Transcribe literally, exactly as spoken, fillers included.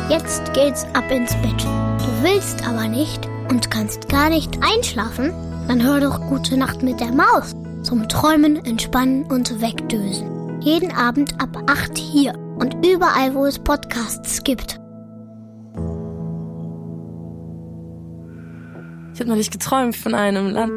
Jetzt geht's ab ins Bett. Du willst aber nicht und kannst gar nicht einschlafen? Dann hör doch Gute Nacht mit der Maus. Zum Träumen, Entspannen und Wegdösen. Jeden Abend ab acht hier und überall, wo es Podcasts gibt. Ich habe neulich geträumt von einem Land,